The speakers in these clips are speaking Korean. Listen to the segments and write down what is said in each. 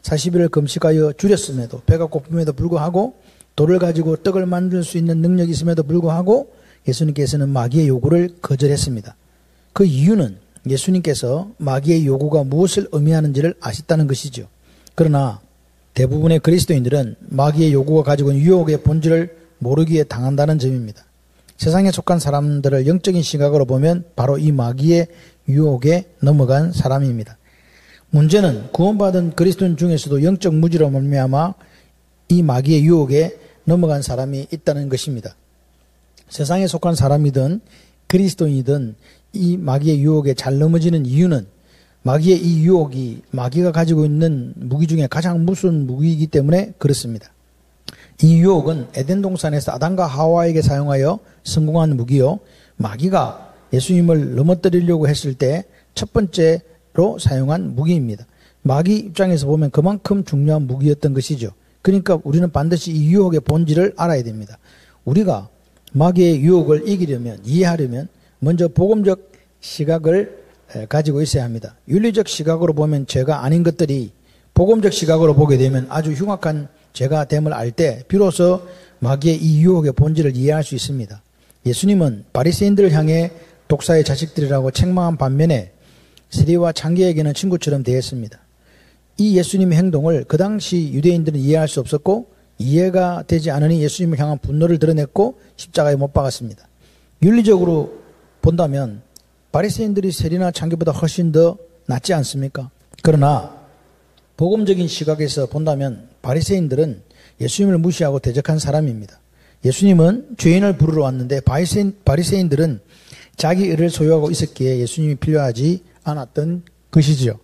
40일을 금식하여 줄였음에도, 배가 고픔에도 불구하고, 돌을 가지고 떡을 만들 수 있는 능력이 있음에도 불구하고 예수님께서는 마귀의 요구를 거절했습니다. 그 이유는 예수님께서 마귀의 요구가 무엇을 의미하는지를 아셨다는 것이죠. 그러나 대부분의 그리스도인들은 마귀의 요구가 가지고 있는 유혹의 본질을 모르기에 당한다는 점입니다. 세상에 속한 사람들을 영적인 시각으로 보면 바로 이 마귀의 유혹에 넘어간 사람입니다. 문제는 구원받은 그리스도인 중에서도 영적 무지로 말미암아 이 마귀의 유혹에 넘어간 사람이 있다는 것입니다. 세상에 속한 사람이든 그리스도인이든 이 마귀의 유혹에 잘 넘어지는 이유는 마귀의 이 유혹이 마귀가 가지고 있는 무기 중에 가장 무서운 무기이기 때문에 그렇습니다. 이 유혹은 에덴 동산에서 아담과 하와에게 사용하여 성공한 무기요, 마귀가 예수님을 넘어뜨리려고 했을 때 첫 번째로 사용한 무기입니다. 마귀 입장에서 보면 그만큼 중요한 무기였던 것이죠. 그러니까 우리는 반드시 이 유혹의 본질을 알아야 됩니다. 우리가 마귀의 유혹을 이기려면, 이해하려면 먼저 복음적 시각을 가지고 있어야 합니다. 윤리적 시각으로 보면 죄가 아닌 것들이 복음적 시각으로 보게 되면 아주 흉악한 죄가 됨을 알 때 비로소 마귀의 이 유혹의 본질을 이해할 수 있습니다. 예수님은 바리새인들을 향해 독사의 자식들이라고 책망한 반면에 세리와 창기에게는 친구처럼 대했습니다. 이 예수님의 행동을 그 당시 유대인들은 이해할 수 없었고 이해가 되지 않으니 예수님을 향한 분노를 드러냈고 십자가에 못 박았습니다. 윤리적으로 본다면 바리새인들이 세리나 창기보다 훨씬 더 낫지 않습니까? 그러나 복음적인 시각에서 본다면 바리새인들은 예수님을 무시하고 대적한 사람입니다. 예수님은 죄인을 부르러 왔는데 바리새인들은 자기 의를 소유하고 있었기에 예수님이 필요하지 않았던 것이지요.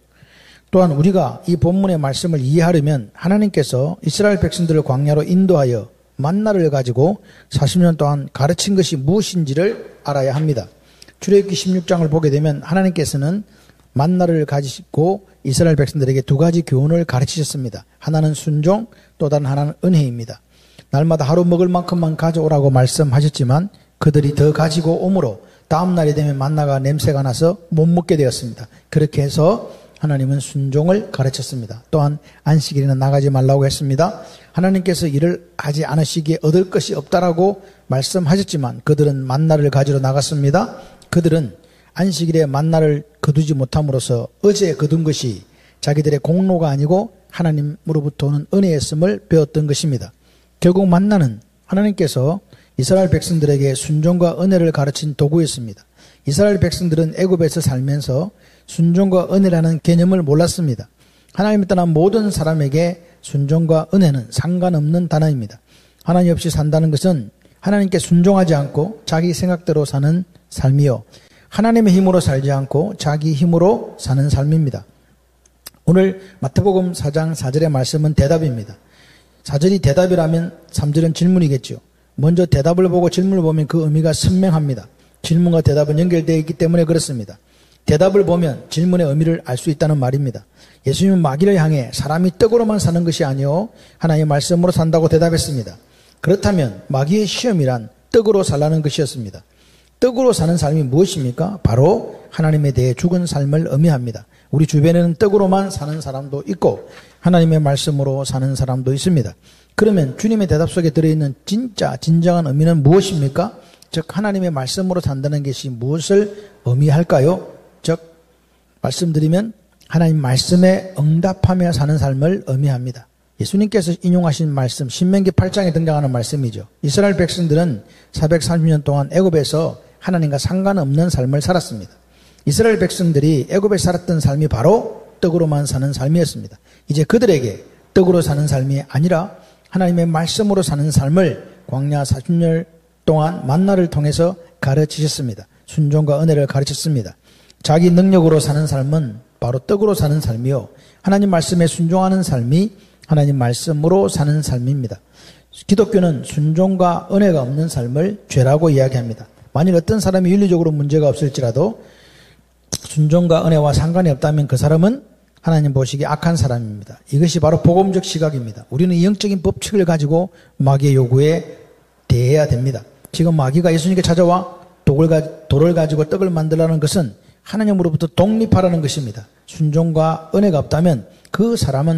또한 우리가 이 본문의 말씀을 이해하려면 하나님께서 이스라엘 백성들을 광야로 인도하여 만나를 가지고 40년 동안 가르친 것이 무엇인지를 알아야 합니다. 출애굽기 16장을 보게 되면 하나님께서는 만나를 가지고 이스라엘 백성들에게 두 가지 교훈을 가르치셨습니다. 하나는 순종, 또 다른 하나는 은혜입니다. 날마다 하루 먹을 만큼만 가져오라고 말씀하셨지만 그들이 더 가지고 오므로 다음 날이 되면 만나가 냄새가 나서 못 먹게 되었습니다. 그렇게 해서 하나님은 순종을 가르쳤습니다. 또한 안식일에는 나가지 말라고 했습니다. 하나님께서 일을 하지 않으시기에 얻을 것이 없다라고 말씀하셨지만 그들은 만나를 가지러 나갔습니다. 그들은 안식일에 만나를 거두지 못함으로써 어제 거둔 것이 자기들의 공로가 아니고 하나님으로부터 오는 은혜였음을 배웠던 것입니다. 결국 만나는 하나님께서 이스라엘 백성들에게 순종과 은혜를 가르친 도구였습니다. 이스라엘 백성들은 애굽에서 살면서 순종과 은혜라는 개념을 몰랐습니다. 하나님을 떠난 모든 사람에게 순종과 은혜는 상관없는 단어입니다. 하나님 없이 산다는 것은 하나님께 순종하지 않고 자기 생각대로 사는 삶이요, 하나님의 힘으로 살지 않고 자기 힘으로 사는 삶입니다. 오늘 마태복음 4장 4절의 말씀은 대답입니다. 4절이 대답이라면 3절은 질문이겠죠. 먼저 대답을 보고 질문을 보면 그 의미가 선명합니다. 질문과 대답은 연결되어 있기 때문에 그렇습니다. 대답을 보면 질문의 의미를 알 수 있다는 말입니다. 예수님은 마귀를 향해 사람이 떡으로만 사는 것이 아니요 하나님의 말씀으로 산다고 대답했습니다. 그렇다면 마귀의 시험이란 떡으로 살라는 것이었습니다. 떡으로 사는 삶이 무엇입니까? 바로 하나님에 대해 죽은 삶을 의미합니다. 우리 주변에는 떡으로만 사는 사람도 있고 하나님의 말씀으로 사는 사람도 있습니다. 그러면 주님의 대답 속에 들어있는 진정한 의미는 무엇입니까? 즉 하나님의 말씀으로 산다는 것이 무엇을 의미할까요? 즉 말씀드리면 하나님 말씀에 응답하며 사는 삶을 의미합니다. 예수님께서 인용하신 말씀, 신명기 8장에 등장하는 말씀이죠. 이스라엘 백성들은 430년 동안 애굽에서 하나님과 상관없는 삶을 살았습니다. 이스라엘 백성들이 애굽에 살았던 삶이 바로 떡으로만 사는 삶이었습니다. 이제 그들에게 떡으로 사는 삶이 아니라 하나님의 말씀으로 사는 삶을 광야 40년 동안 만나를 통해서 가르치셨습니다. 순종과 은혜를 가르쳤습니다. 자기 능력으로 사는 삶은 바로 떡으로 사는 삶이요, 하나님 말씀에 순종하는 삶이 하나님 말씀으로 사는 삶입니다. 기독교는 순종과 은혜가 없는 삶을 죄라고 이야기합니다. 만일 어떤 사람이 윤리적으로 문제가 없을지라도 순종과 은혜와 상관이 없다면 그 사람은 하나님 보시기에 악한 사람입니다. 이것이 바로 복음적 시각입니다. 우리는 영적인 법칙을 가지고 마귀의 요구에 대해야 됩니다. 지금 마귀가 예수님께 찾아와 돌을 가지고 떡을 만들라는 것은 하나님으로부터 독립하라는 것입니다. 순종과 은혜가 없다면 그 사람은